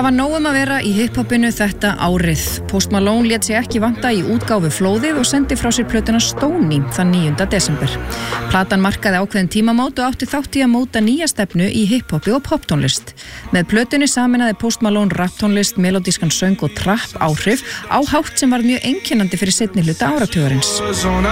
Það var nóg að vera í hiphopinu þetta árið. Post Malone lét sig ekki vanta í útgáfu Flóðið og sendi frá sér plötuna Stoney þann 9. desember. Platan markaði ákveðin tímamót og átti þátt í að móta nýja stefnu í hiphopi og poptónlist. Með plötunni sameinaði Post Malone rapptónlist, melodískan söng og trapp áhrif á hátt sem var mjög einkennandi fyrir seinni hluta áratugarins.